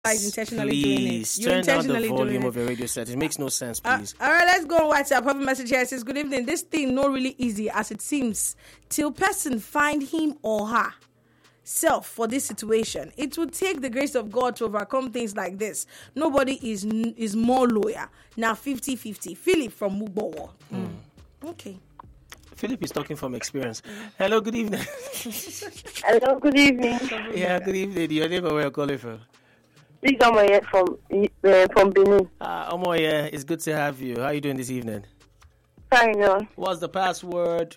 Is intentionally doing it. Please You're turn down the intentionally doing volume it. of your radio set. It makes no sense, please. All right, let's go on WhatsApp. Have a message here. It says, good evening. This thing not really easy as it seems till person find him or her self for this situation. It will take the grace of God to overcome things like this. Nobody is more loyal. Now 50-50. Philip from Mugbowo. Okay. Philip is talking from experience. Hello, good evening. Hello, good evening. Yeah, good evening. Your name and where you're calling from? This is Omoye from Benin. Omoye, it's good to have you. How are you doing this evening? Fine, What's the password?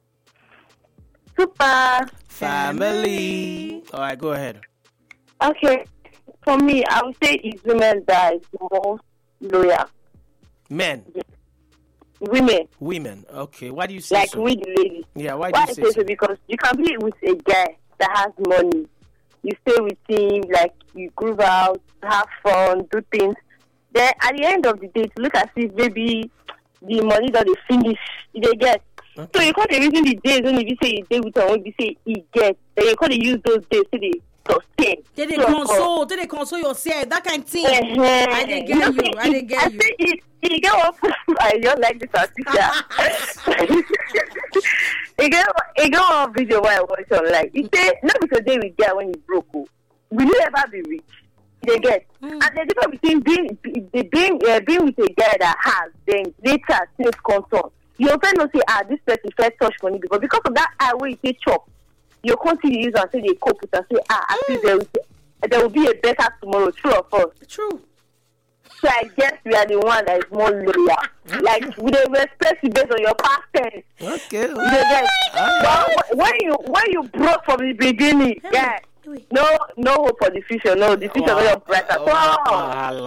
Super. Family. All right, go ahead. Okay. For me, I would say it's women that is most loyal. Men. Women. Okay. Why do you say like so? we the ladies. Yeah, why do Why you I say say so? so? Because you can be with a guy that has money. You stay with him, like you groove out, have fun, do things. Then at the end of the day, to look as if maybe the money that they finish, they get. Okay. So you can't reason the days when you say you day with someone, you say he get. Then you can't use those days to they sustain. Did they console yourself? That kind of thing. I didn't get you. I didn't get you. I say he get one. I don't like this article. He get one video where I watch online. He say, not because they will get when you broke. Will you ever be rich? They get. And the difference between being with a guy that has, then later things console. You often not say, this person first touch money because of that way you say chop. You continue to use and say they cope with and say, I feel there will be a better tomorrow, true or false. True. So I guess we are the one that is more loyal. Like we don't respect you based on your past tense. Okay. But when you broke from the beginning, yeah, no hope for the future. No, the future is not bright at all.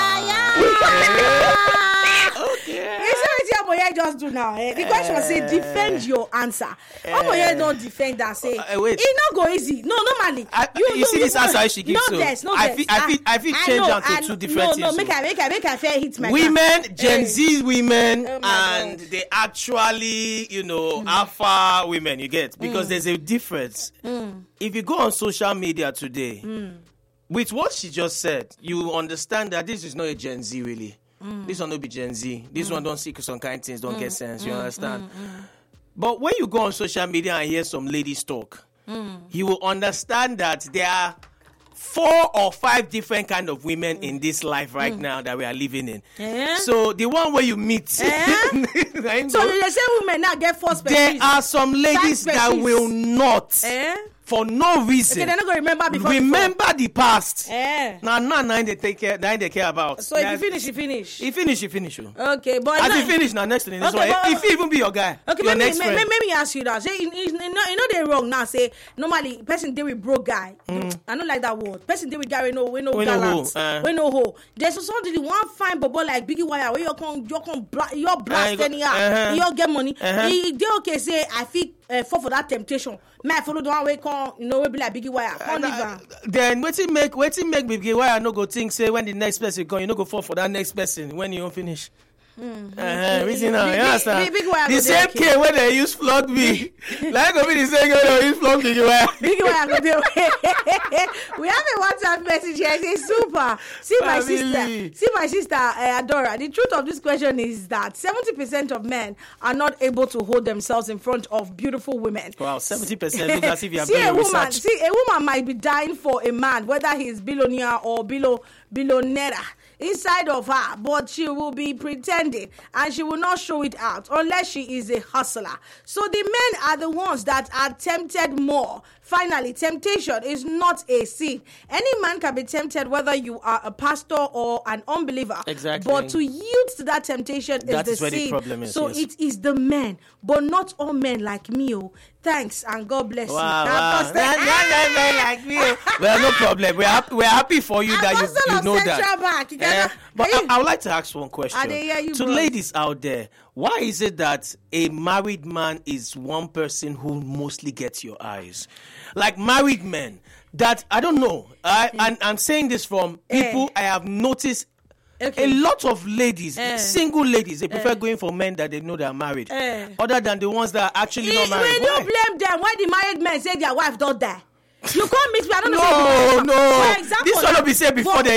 Okay. Omoye just do now. The question say defend your answer. Omoye don't defend that. Say wait. it not go easy. No, normally. You see this answer she gives. No, So I feel change them to two different things. No, make I fair hit my women, Gen Z women, and God. They actually, alpha women. You get because there's a difference. If you go on social media today, with what she just said, you understand that this is not a Gen Z really. This one don't be Gen Z. This one don't see some kind of things, don't get sense. You understand? But when you go on social media and hear some ladies talk, you will understand that there are 4 or 5 different kind of women in this life right now that we are living in. So the one where you meet, so they say women now get first. There are some ladies that will not. For no reason. Okay, they're not going to remember before. Remember the past. Now they care about. So if you finish, you finish. You finish. Okay, but as you finish now, next thing is if you even be your guy. Okay, your maybe ask you that. Say, they're wrong now. Say normally person deal with broke guy. I don't like that word. Person deal with guy we no gallant. We no hoe. There's something one fine bubble like Biggie Wire where you're blast anyhow. You get money. They okay say I feel fall for that temptation. May I follow the one way we be like Biggie Wire. Then waiting make Biggie Wire no go think say when the next person come, you no go fall for that next person when you don't finish. Reason now, you understand? The same K when they use flog me. Like go be the same girl they use flog Biggie Wire. Biggie Wire go there. We have a WhatsApp message here. It says super. See my sister Adora. The truth of this question is that 70% of men are not able to hold themselves in front of beautiful women. Wow, 70%. Look as if you are doing research. A woman might be dying for a man, whether he's billionaire or billionaire inside of her, but she will be pretending and she will not show it out unless she is a hustler. So the men are the ones that are tempted more. Finally, temptation is not a sin. Any man can be tempted whether you are a pastor or an unbeliever. Exactly. But to yield to that temptation is the sin. The problem is, so it is the men, but not all men like me. Thanks and God bless you. Wow. Like me. Well, no problem. We're happy for you that you know that. But I would like to ask one question to ladies out there. Why is it that a married man is one person who mostly gets your eyes? Like married men, that I don't know. I'm saying this from people I have noticed. Okay. A lot of ladies, single ladies, they prefer going for men that they know they are married, other than the ones that are actually not married. We don't blame them. Why the married men say their wife don't die? You come meet me, I don't know. No, say you no. for example, This one will be said before for- they